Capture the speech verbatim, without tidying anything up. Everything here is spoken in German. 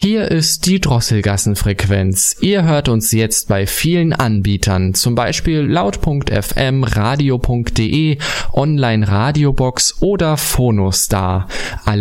Hier ist die Drosselgassenfrequenz. Ihr hört uns jetzt bei vielen Anbietern, zum Beispiel laut punkt f m, radio punkt de, Online Radiobox oder Phonostar. Alle